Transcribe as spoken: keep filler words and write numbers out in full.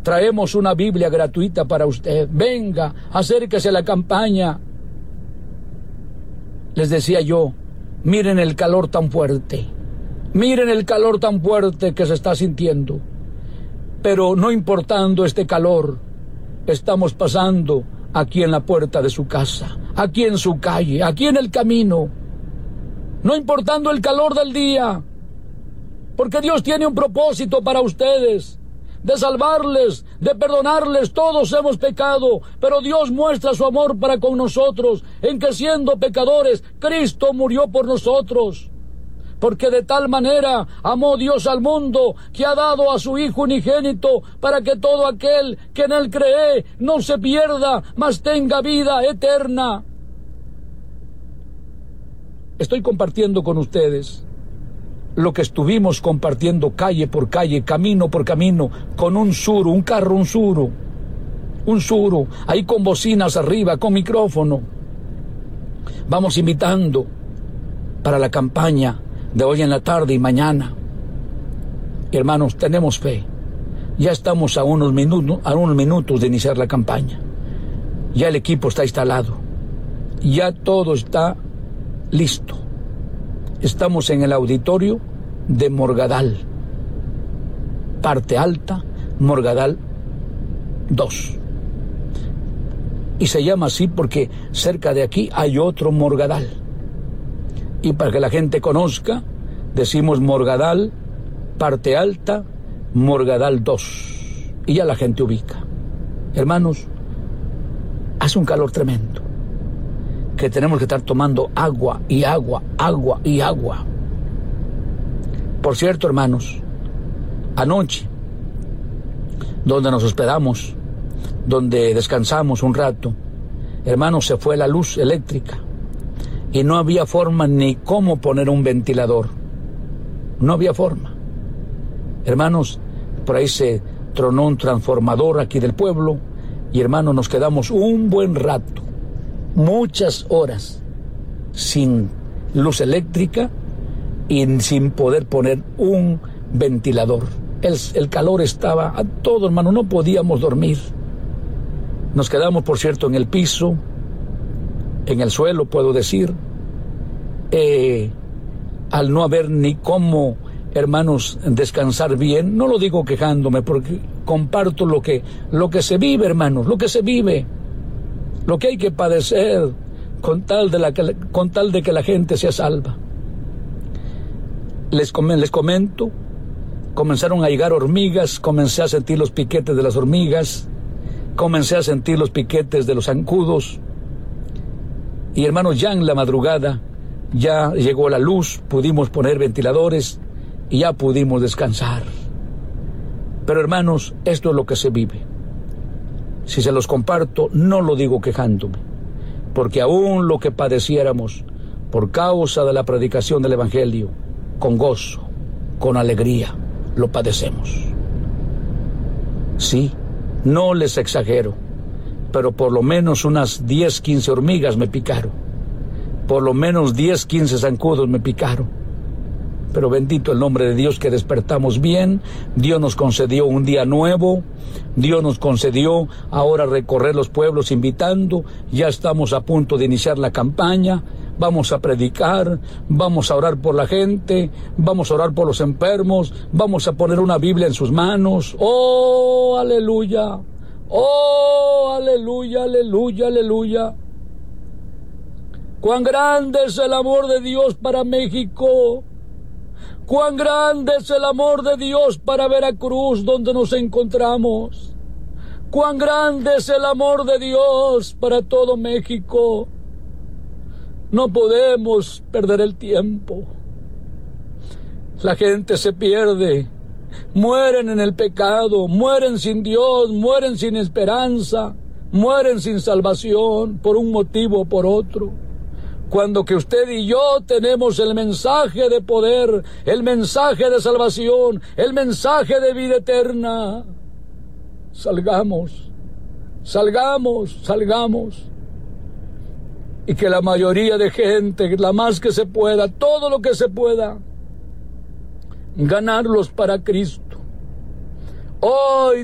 traemos una Biblia gratuita para usted. Venga, acérquese a la campaña. Les decía yo, miren el calor tan fuerte, miren el calor tan fuerte que se está sintiendo. Pero no importando este calor, estamos pasando aquí en la puerta de su casa, aquí en su calle, aquí en el camino. No importando el calor del día, porque Dios tiene un propósito para ustedes, de salvarles, de perdonarles. Todos hemos pecado, pero Dios muestra su amor para con nosotros, en que siendo pecadores, Cristo murió por nosotros. Porque de tal manera amó Dios al mundo, que ha dado a su Hijo unigénito, para que todo aquel que en él cree no se pierda, mas tenga vida eterna. Estoy compartiendo con ustedes lo que estuvimos compartiendo calle por calle, camino por camino, con un suro, un carro, un suro, un suro, ahí con bocinas arriba, con micrófono. Vamos invitando para la campaña de hoy en la tarde y mañana. Hermanos, tenemos fe. Ya estamos a unos minutos, a unos minutos de iniciar la campaña. Ya el equipo está instalado. Ya todo está listo. Estamos en el auditorio de Morgadal, parte alta, Morgadal dos. Y se llama así porque cerca de aquí hay otro Morgadal. Y para que la gente conozca, decimos Morgadal, parte alta, Morgadal dos. Y ya la gente ubica. Hermanos, hace un calor tremendo, que tenemos que estar tomando agua y agua, agua y agua. Por cierto, hermanos, anoche, donde nos hospedamos, donde descansamos un rato, hermanos, se fue la luz eléctrica y no había forma ni cómo poner un ventilador. No había forma. Hermanos, por ahí se tronó un transformador aquí del pueblo y, hermanos, nos quedamos un buen rato, muchas horas, sin luz eléctrica y sin poder poner un ventilador. El, el calor estaba a todo, hermano, no podíamos dormir. Nos quedamos, por cierto, en el piso, en el suelo, puedo decir, eh, al no haber ni cómo, hermanos, descansar bien. No lo digo quejándome, porque comparto lo que, lo que se vive, hermanos, lo que se vive, lo que hay que padecer con tal de, la, con tal de que la gente sea salva. Les, les comento, comenzaron a llegar hormigas, comencé a sentir los piquetes de las hormigas, comencé a sentir los piquetes de los zancudos. Y, hermanos, ya en la madrugada ya llegó la luz, pudimos poner ventiladores y ya pudimos descansar. Pero, hermanos, esto es lo que se vive. Si se los comparto, no lo digo quejándome, porque aún lo que padeciéramos por causa de la predicación del Evangelio, con gozo, con alegría, lo padecemos. Sí, no les exagero, pero por lo menos unas diez, quince hormigas me picaron. Por lo menos diez, quince zancudos me picaron. Pero bendito el nombre de Dios que despertamos bien. Dios nos concedió un día nuevo. Dios nos concedió ahora recorrer los pueblos invitando. Ya estamos a punto de iniciar la campaña. Vamos a predicar, vamos a orar por la gente, vamos a orar por los enfermos, vamos a poner una Biblia en sus manos. ¡Oh, aleluya! ¡Oh, aleluya, aleluya, aleluya! ¡Cuán grande es el amor de Dios para México! ¡Cuán grande es el amor de Dios para Veracruz, donde nos encontramos! ¡Cuán grande es el amor de Dios para todo México! No podemos perder el tiempo. La gente se pierde, mueren en el pecado, mueren sin Dios, mueren sin esperanza, mueren sin salvación por un motivo o por otro. Cuando que usted y yo tenemos el mensaje de poder, el mensaje de salvación, el mensaje de vida eterna. Salgamos, salgamos, salgamos. Y que la mayoría de gente, la más que se pueda, todo lo que se pueda, ganarlos para Cristo. Hoy